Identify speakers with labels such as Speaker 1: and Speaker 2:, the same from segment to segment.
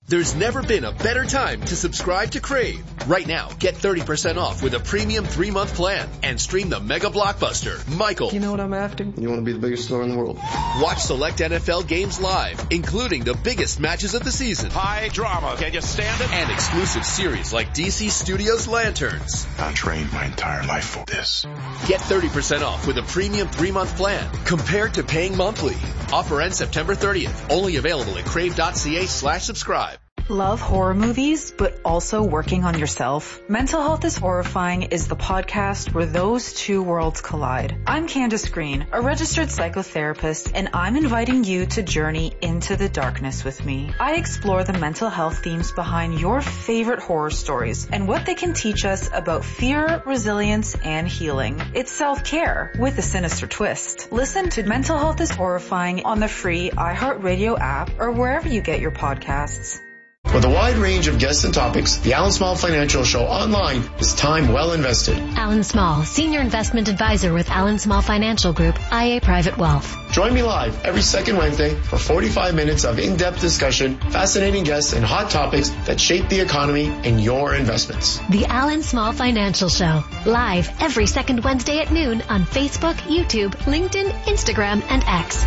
Speaker 1: There's never been a better time to subscribe to Crave. Right now, get 30% off with a premium 3-month plan and stream the mega blockbuster, Michael.
Speaker 2: You know what I'm after?
Speaker 3: You want to be the biggest star in the world.
Speaker 1: Watch select NFL games live, including the biggest matches of the season.
Speaker 4: High drama. Can you stand it?
Speaker 1: And exclusive series like DC Studios Lanterns.
Speaker 5: I trained my entire life for this.
Speaker 1: Get 30% off with a premium 3-month plan compared to paying monthly. Offer ends September 30th. Only available at crave.ca/subscribe.
Speaker 6: Love horror movies, but also working on yourself? Mental Health is Horrifying is the podcast where those two worlds collide. I'm Candace Green, a registered psychotherapist, and I'm inviting you to journey into the darkness with me. I explore the mental health themes behind your favorite horror stories and what they can teach us about fear, resilience, and healing. It's self-care with a sinister twist. Listen to Mental Health is Horrifying on the free iHeartRadio app or wherever you get your podcasts.
Speaker 3: With a wide range of guests and topics, the Alan Small Financial Show online is time well invested.
Speaker 7: Alan Small, Senior Investment Advisor with Alan Small Financial Group, IA Private Wealth.
Speaker 3: Join me live every second Wednesday for 45 minutes of in-depth discussion, fascinating guests, and hot topics that shape the economy and your investments.
Speaker 7: The Alan Small Financial Show, live every second Wednesday at noon on Facebook, YouTube, LinkedIn, Instagram, and X.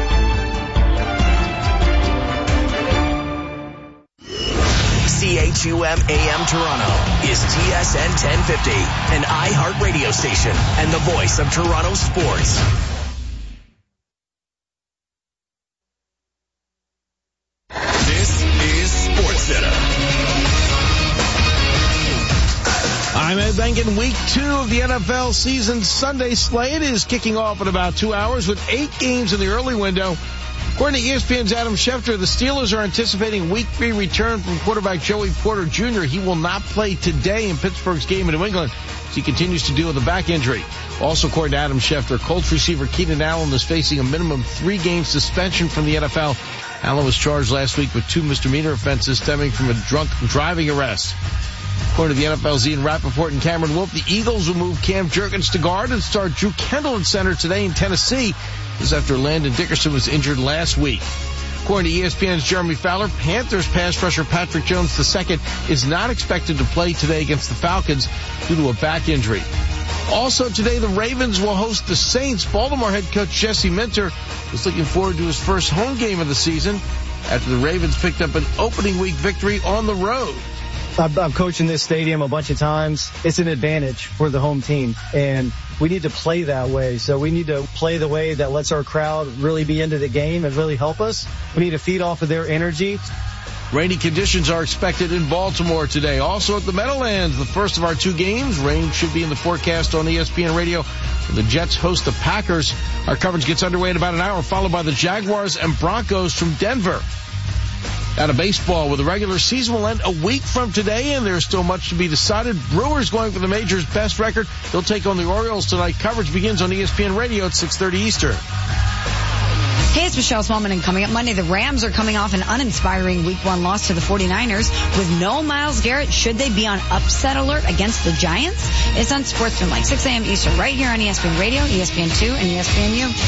Speaker 8: CHUM AM Toronto is TSN 1050, an iHeart radio station and the voice of Toronto sports.
Speaker 4: This is SportsCenter.
Speaker 9: I'm Ed Benkin. Week 2 of the NFL season Sunday slate is kicking off in about 2 hours with 8 games in the early window. According to ESPN's Adam Schefter, the Steelers are anticipating Week 3 return from quarterback Joey Porter Jr. He will not play today in Pittsburgh's game in New England as he continues to deal with a back injury. Also, according to Adam Schefter, Colts receiver Keenan Allen is facing a minimum 3-game suspension from the NFL. Allen was charged last week with 2 misdemeanor offenses stemming from a drunk driving arrest. According to the NFL's Ian Rappaport and Cameron Wolf, the Eagles will move Cam Jurgens to guard and start Drew Kendall in center today in Tennessee. This after Landon Dickerson was injured last week. According to ESPN's Jeremy Fowler, Panthers pass rusher Patrick Jones II is not expected to play today against the Falcons due to a back injury. Also today, the Ravens will host the Saints. Baltimore head coach Jesse Minter is looking forward to his first home game of the season after the Ravens picked up an opening week victory on the road.
Speaker 10: I've coached in this stadium a bunch of times. It's an advantage for the home team, and we need to play that way. So we need to play the way that lets our crowd really be into the game and really help us. We need to feed off of their energy.
Speaker 9: Rainy conditions are expected in Baltimore today. Also at the Meadowlands, the first of our 2 games. Rain should be in the forecast on ESPN Radio. The Jets host the Packers. Our coverage gets underway in about an hour, followed by the Jaguars and Broncos from Denver. Out of baseball, where the regular season will end a week from today, and there's still much to be decided. Brewers going for the major's best record. They'll take on the Orioles tonight. Coverage begins on ESPN Radio at 6:30 Eastern.
Speaker 11: Hey, it's Michelle Smallman, and coming up Monday, the Rams are coming off an uninspiring Week 1 loss to the 49ers. With no Myles Garrett, should they be on upset alert against the Giants? It's on Sportsman, like 6 a.m. Eastern, right here on ESPN Radio, ESPN2, and ESPNU.